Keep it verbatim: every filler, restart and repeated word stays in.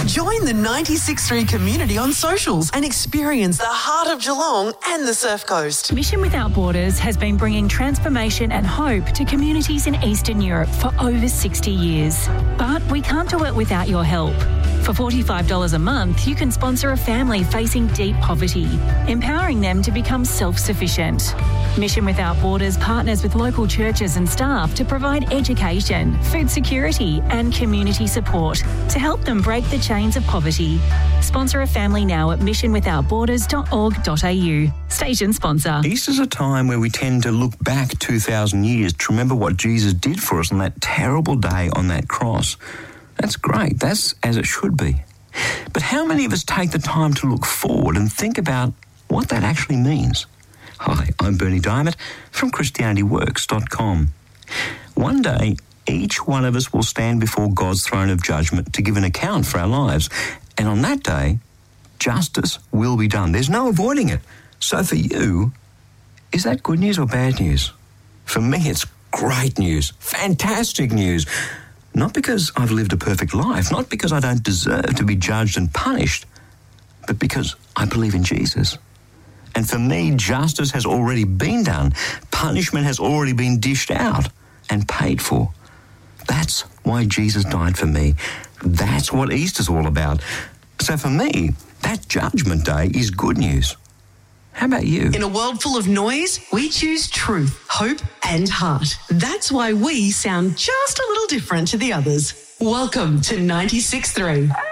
Join the ninety-six point three community on socials and experience the heart of Geelong and the Surf Coast. Mission Without Borders has been bringing transformation and hope to communities in Eastern Europe for over sixty years. But we can't do it without your help. For forty-five dollars a month, you can sponsor a family facing deep poverty, empowering them to become self-sufficient. Mission Without Borders partners with local churches and staff to provide education, food security and community support to help them break the chains of poverty. Sponsor a family now at mission without borders dot org dot a u. Station sponsor. Easter's a time where we tend to look back two thousand years to remember what Jesus did for us on that terrible day on that cross. That's great. That's as it should be. But how many of us take the time to look forward and think about what that actually means? Hi, I'm Bernie Diamond from Christianity Works dot com. One day, each one of us will stand before God's throne of judgment to give an account for our lives. And on that day, justice will be done. There's no avoiding it. So for you, is that good news or bad news? For me, it's great news, fantastic news. Not because I've lived a perfect life, not because I don't deserve to be judged and punished, but because I believe in Jesus. And for me, justice has already been done. Punishment has already been dished out and paid for. That's why Jesus died for me. That's what Easter's all about. So for me, that Judgment Day is good news. How about you? In a world full of noise, we choose truth, hope and heart. That's why we sound just a little different to the others. Welcome to ninety-six point three.